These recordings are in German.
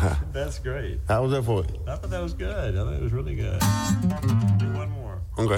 That's great. How was that for you? I thought that was good. I thought it was really good. Do one more. Okay.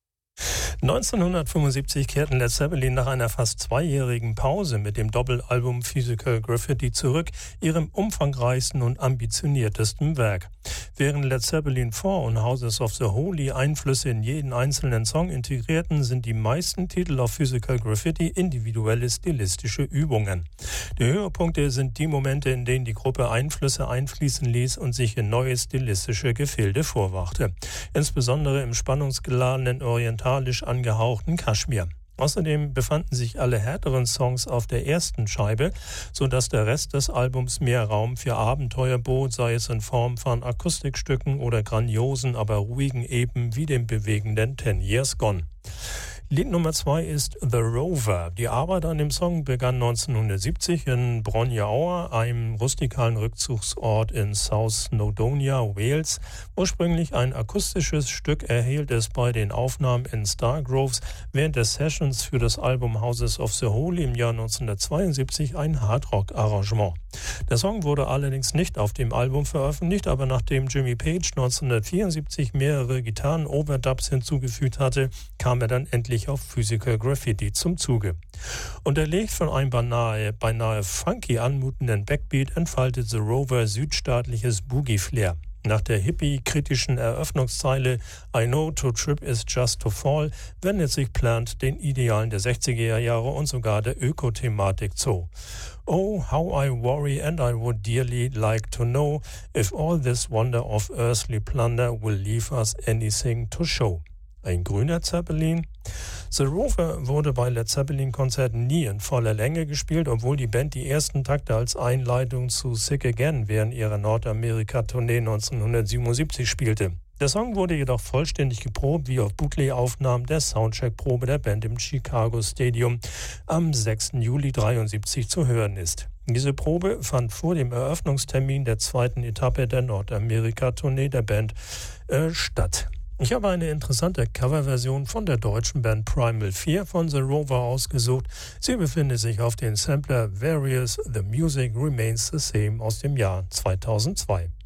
1975 kehrten Led Zeppelin nach einer fast zweijährigen Pause mit dem Doppelalbum Physical Graffiti zurück, ihrem umfangreichsten und ambitioniertesten Werk. Während Led Zeppelin 4 und Houses of the Holy Einflüsse in jeden einzelnen Song integrierten, sind die meisten Titel auf Physical Graffiti individuelle stilistische Übungen. Die Höhepunkte sind die Momente, in denen die Gruppe Einflüsse einfließen ließ und sich in neue stilistische Gefilde vorwachte. Insbesondere im spannungsgeladenen, orientalisch angehauchten Kaschmir. Außerdem befanden sich alle härteren Songs auf der ersten Scheibe, sodass der Rest des Albums mehr Raum für Abenteuer bot, sei es in Form von Akustikstücken oder grandiosen, aber ruhigen Epen wie dem bewegenden 10 Years Gone. Lied Nummer 2 ist The Rover. Die Arbeit an dem Song begann 1970 in Bron-y-Aur, einem rustikalen Rückzugsort in South Snowdonia, Wales. Ursprünglich ein akustisches Stück, erhielt es bei den Aufnahmen in Stargroves während der Sessions für das Album Houses of the Holy im Jahr 1972 ein Hardrock-Arrangement. Der Song wurde allerdings nicht auf dem Album veröffentlicht, aber nachdem Jimmy Page 1974 mehrere Gitarren-Overdubs hinzugefügt hatte, kam er dann endlich auf Physical Graffiti zum Zuge. Unterlegt von einem beinahe funky anmutenden Backbeat entfaltet The Rover südstaatliches Boogie-Flair. Nach der hippie-kritischen Eröffnungszeile I know to trip is just to fall wendet sich Plant den Idealen der 60er Jahre und sogar der Ökothematik zu. Oh, how I worry and I would dearly like to know if all this wonder of earthly plunder will leave us anything to show. Ein grüner Zeppelin? The Rover wurde bei Led Zeppelin-Konzerten nie in voller Länge gespielt, obwohl die Band die ersten Takte als Einleitung zu Sick Again während ihrer Nordamerika-Tournee 1977 spielte. Der Song wurde jedoch vollständig geprobt, wie auf Bootleg-Aufnahmen der Soundcheck-Probe der Band im Chicago Stadium am 6. Juli 1973 zu hören ist. Diese Probe fand vor dem Eröffnungstermin der zweiten Etappe der Nordamerika-Tournee der Band statt. Ich habe eine interessante Coverversion von der deutschen Band Primal Fear von The Rover ausgesucht. Sie befindet sich auf dem Sampler Various The Music Remains the Same aus dem Jahr 2002.